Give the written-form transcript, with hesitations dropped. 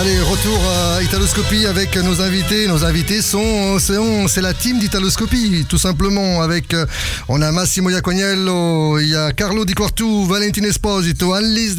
Allez, retour à Italoscopie avec nos invités. Nos invités c'est la team d'Italoscopie, tout simplement. Avec, on a Massimo Iacognello, il y a Carlo Di Quartu, Valentino Esposito, Annelise